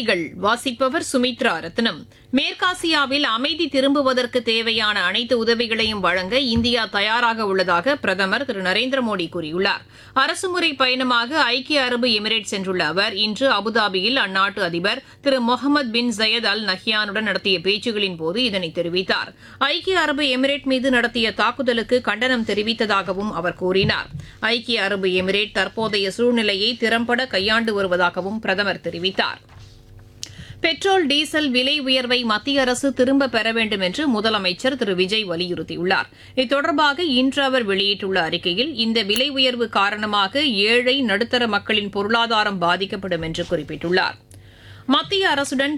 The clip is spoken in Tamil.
செய்திகள் வாசிப்பவர் சுமித்ரா ரத்னம். மேற்காசியாவில் அமைதி திரும்புவதற்கு தேவையான அனைத்து உதவிகளையும் வழங்க இந்தியா தயாராக உள்ளதாக பிரதமர் திரு நரேந்திர மோடி கூறியுள்ளார். அரசுமுறை பயணமாக ஐக்கிய அரபு எமிரேட் சென்றுள்ள அவர் இன்று அபுதாபியில் அந்நாட்டு அதிபர் திரு முகமது பின் ஜயத் அல் நஹ்யானுடன் நடத்திய பேச்சுகளின் போது இதனை தெரிவித்தார். ஐக்கிய அரபு எமிரேட் மீது நடத்திய தாக்குதலுக்கு கண்டனம் தெரிவித்ததாகவும் அவர் கூறினார். ஐக்கிய அரபு எமிரேட் தற்போதைய சூழ்நிலையை திறம்பட கையாண்டு வருவதாகவும் பிரதமர் தெரிவித்தார். பெட்ரோல் டீசல் விலை உயர்வை மத்திய அரசு திரும்பப் பெற வேண்டும் என்று முதலமைச்சர் திரு விஜய் வலியுறுத்தியுள்ளார். இது தொடர்பாக இன்று அவர் வெளியிட்டுள்ள அறிக்கையில் இந்த விலை உயர்வு காரணமாக ஏழை நடுத்தர மக்களின் பொருளாதாரம் பாதிக்கப்படும் என்று குறிப்பிட்டுள்ளார். மத்திய அரசுடன்